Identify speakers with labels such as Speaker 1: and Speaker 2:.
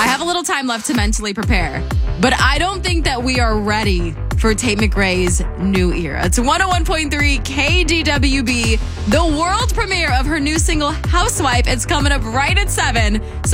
Speaker 1: I have a little time left to mentally prepare, but I don't think that we are ready for Tate McRae's new era. It's 101.3 KDWB, the world premiere of her new single, Housewife. It's coming up right at 7. So